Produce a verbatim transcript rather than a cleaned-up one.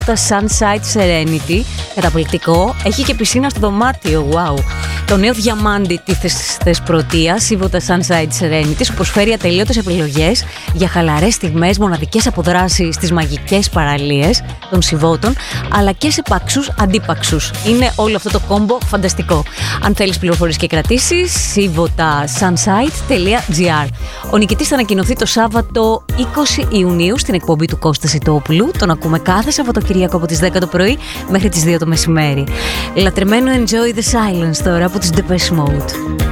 τα Sunside Serenity. Καταπληκτικό. Έχει και πισίνα στο δωμάτιο. Wow. Το νέο διαμάντι της Θεσπρωτείας, η Σίβοτα Sunside Serenity, σου προσφέρει ατελείωτες επιλογές για χαλαρές στιγμές, μοναδικές αποδράσεις στις μαγικές παραλίες των Σιβώτων, αλλά και σε παξούς αντίπαξους. Είναι όλο αυτό το κόμπο φανταστικό. Αν θέλεις πληροφορίες και κρατήσεις, σίβοτα σανσάιτ τελεία τζι άρ. Ο νικητής θα ανακοινωθεί το Σάββατο είκοσι Ιουνίου στην εκπομπή του Κώστα Σιτόπουλου. Τον ακούμε κάθε Σαββατοκυριακό από τις δέκα το πρωί μέχρι τις δύο το μεσημέρι. Λατρεμένο Enjoy the Silence τώρα από τους Depeche Mode.